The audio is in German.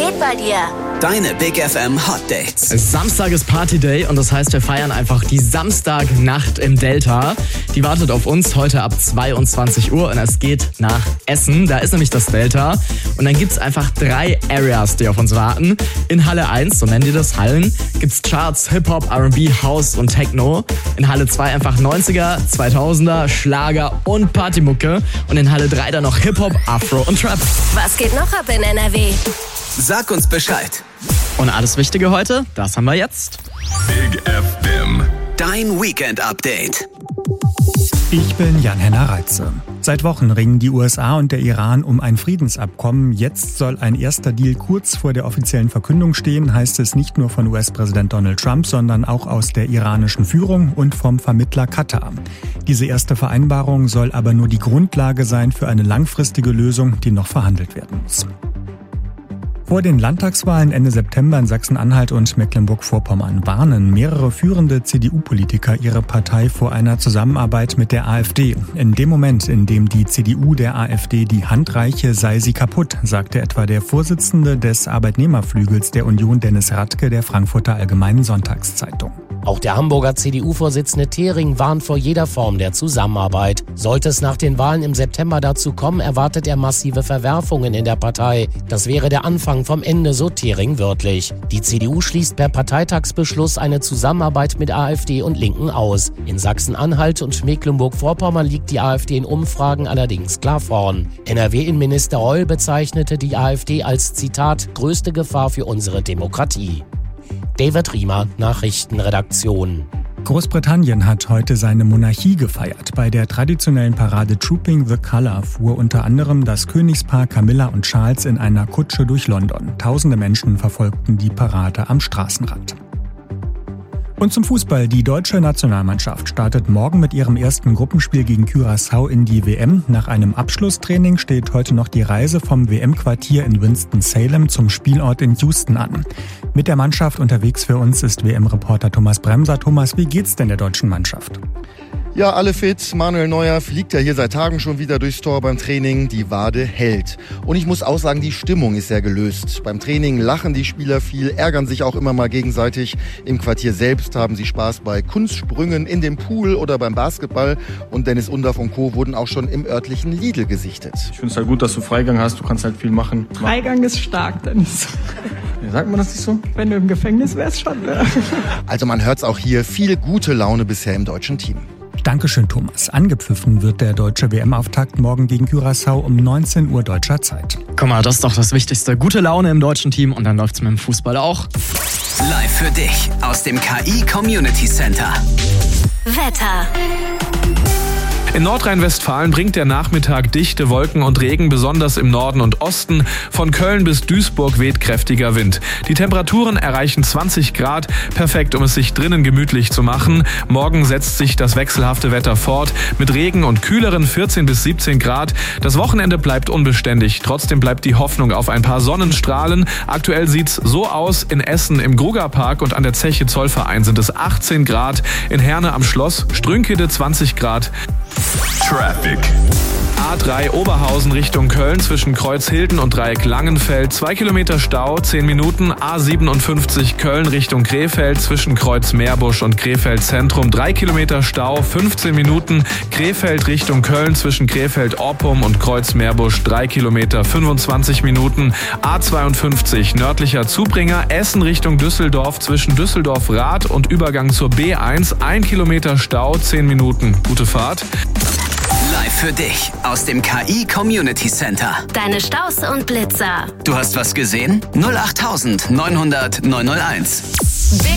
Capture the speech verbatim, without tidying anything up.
geht bei dir? Deine Big F M Hot Dates. Samstag ist Party Day und das heißt, wir feiern einfach die Samstagnacht im Delta. Die wartet auf uns heute ab zweiundzwanzig Uhr und es geht nach Essen. Da ist nämlich das Delta und dann gibt's einfach drei Areas, die auf uns warten. In Halle eins, so nennen die das, Hallen, gibt's Charts, Hip-Hop, R and B, House und Techno. In Halle zwei einfach neunziger, zweitausender, Schlager und Partymucke. Und in Halle drei dann noch Hip-Hop, Afro und Trap. Was geht noch ab in N R W? Sag uns Bescheid. Und alles Wichtige heute, das haben wir jetzt. Big F M. Dein Weekend-Update. Ich bin Jan-Henner Reitze. Seit Wochen ringen die U S A und der Iran um ein Friedensabkommen. Jetzt soll ein erster Deal kurz vor der offiziellen Verkündung stehen, heißt es nicht nur von U S-Präsident Donald Trump, sondern auch aus der iranischen Führung und vom Vermittler Katar. Diese erste Vereinbarung soll aber nur die Grundlage sein für eine langfristige Lösung, die noch verhandelt werden muss. Vor den Landtagswahlen Ende September in Sachsen-Anhalt und Mecklenburg-Vorpommern warnen mehrere führende C D U-Politiker ihre Partei vor einer Zusammenarbeit mit der AfD. In dem Moment, in dem die C D U der AfD die Hand reiche, sei sie kaputt, sagte etwa der Vorsitzende des Arbeitnehmerflügels der Union, Dennis Radke, der Frankfurter Allgemeinen Sonntagszeitung. Auch der Hamburger C D U-Vorsitzende Thering warnt vor jeder Form der Zusammenarbeit. Sollte es nach den Wahlen im September dazu kommen, erwartet er massive Verwerfungen in der Partei. Das wäre der Anfang vom Ende, so Thering wörtlich. Die C D U schließt per Parteitagsbeschluss eine Zusammenarbeit mit AfD und Linken aus. In Sachsen-Anhalt und Mecklenburg-Vorpommern liegt die AfD in Umfragen allerdings klar vorn. N R W-Innenminister Reul bezeichnete die AfD als, Zitat, größte Gefahr für unsere Demokratie. David Riemer, Nachrichtenredaktion. Großbritannien hat heute seine Monarchie gefeiert. Bei der traditionellen Parade Trooping the Colour fuhr unter anderem das Königspaar Camilla und Charles in einer Kutsche durch London. Tausende Menschen verfolgten die Parade am Straßenrand. Und zum Fußball. Die deutsche Nationalmannschaft startet morgen mit ihrem ersten Gruppenspiel gegen Curaçao in die W M. Nach einem Abschlusstraining steht heute noch die Reise vom W M-Quartier in Winston-Salem zum Spielort in Houston an. Mit der Mannschaft unterwegs für uns ist W M-Reporter Thomas Bremser. Thomas, wie geht's denn der deutschen Mannschaft? Ja, alle fit. Manuel Neuer fliegt ja hier seit Tagen schon wieder durchs Tor beim Training. Die Wade hält. Und ich muss auch sagen, die Stimmung ist sehr gelöst. Beim Training lachen die Spieler viel, ärgern sich auch immer mal gegenseitig. Im Quartier selbst haben sie Spaß bei Kunstsprüngen in dem Pool oder beim Basketball. Und Dennis Undaff und Co. wurden auch schon im örtlichen Lidl gesichtet. Ich finde es halt gut, dass du Freigang hast. Du kannst halt viel machen. Freigang ist stark, Dennis. Ja, sagt man das nicht so? Wenn du im Gefängnis wärst, schon. Ne? Also man hört's auch hier. Viel gute Laune bisher im deutschen Team. Dankeschön, Thomas. Angepfiffen wird der deutsche W M-Auftakt morgen gegen Curaçao um neunzehn Uhr deutscher Zeit. Guck mal, das ist doch das Wichtigste. Gute Laune im deutschen Team und dann läuft's mit dem Fußball auch. Live für dich aus dem K I Community Center. Wetter. In Nordrhein-Westfalen bringt der Nachmittag dichte Wolken und Regen, besonders im Norden und Osten. Von Köln bis Duisburg weht kräftiger Wind. Die Temperaturen erreichen zwanzig Grad, perfekt, um es sich drinnen gemütlich zu machen. Morgen setzt sich das wechselhafte Wetter fort mit Regen und kühleren vierzehn bis siebzehn Grad. Das Wochenende bleibt unbeständig. Trotzdem bleibt die Hoffnung auf ein paar Sonnenstrahlen. Aktuell sieht's so aus: in Essen im Grugerpark und an der Zeche Zollverein sind es achtzehn Grad. In Herne am Schloss Strünkede zwanzig Grad. Traffic. A drei Oberhausen Richtung Köln zwischen Kreuzhilden und Dreieck Langenfeld. Zwei Kilometer Stau, zehn Minuten. A siebenundfünfzig Köln Richtung Krefeld zwischen Kreuz Meerbusch und Krefeld Zentrum. Drei Kilometer Stau, fünfzehn Minuten. Krefeld Richtung Köln zwischen Krefeld Orpum und Kreuz Meerbusch. Drei Kilometer, fünfundzwanzig Minuten. A zweiundfünfzig nördlicher Zubringer. Essen Richtung Düsseldorf zwischen Düsseldorf Rath und Übergang zur B eins. Ein Kilometer Stau, zehn Minuten. Gute Fahrt. Live für dich aus dem K I Community Center. Deine Staus und Blitzer. Du hast was gesehen? null acht neunhundert neunhunderteins.